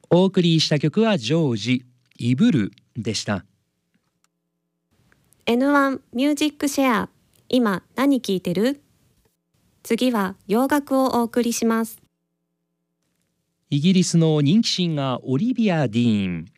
お送りした曲はジョージ、イブルでした。 N1 ミュージックシェア、今何聴いてる？次は洋楽をお送りします。 イギリスの人気シンガーオリビア・ディーン。